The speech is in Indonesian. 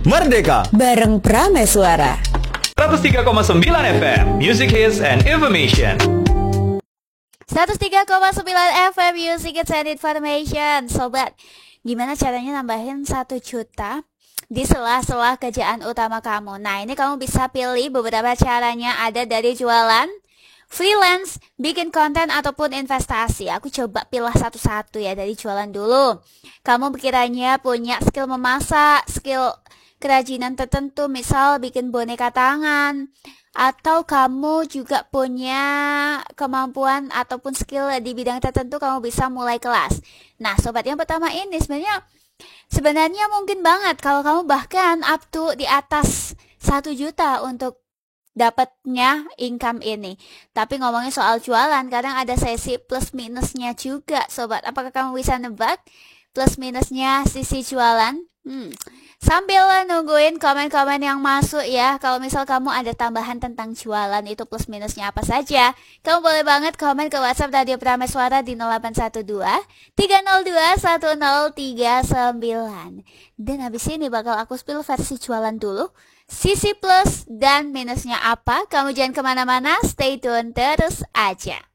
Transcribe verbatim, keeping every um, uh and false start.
Merdeka bareng Prameswara seratus tiga koma sembilan F M Music Hits and Information. seratus tiga koma sembilan F M Music Hits and Information. Sobat, gimana caranya nambahin satu juta di sela-sela kerjaan utama kamu? Nah, ini kamu bisa pilih beberapa caranya. Ada dari jualan, freelance, bikin konten, ataupun investasi. Aku coba pilih satu-satu ya. Dari jualan dulu. Kamu kiranya punya skill memasak, skill kerajinan tertentu, misal bikin boneka tangan, atau kamu juga punya kemampuan ataupun skill di bidang tertentu, kamu bisa mulai kelas. Nah, sobat, yang pertama ini sebenarnya sebenarnya mungkin banget kalau kamu bahkan up to di atas satu juta untuk dapatnya income ini. Tapi ngomongin soal jualan, kadang ada sesi plus minusnya juga, sobat. Apakah kamu bisa nebak plus minusnya sisi jualan? Hmm. Sambil nungguin komen-komen yang masuk ya. Kalau misal kamu ada tambahan tentang jualan, itu plus minusnya apa saja, kamu boleh banget komen ke WhatsApp Radio Prameswara di nol delapan satu dua tiga nol dua satu nol tiga sembilan. Dan habis ini bakal aku spill versi jualan dulu, sisi plus dan minusnya apa. Kamu jangan kemana-mana, stay tune terus aja.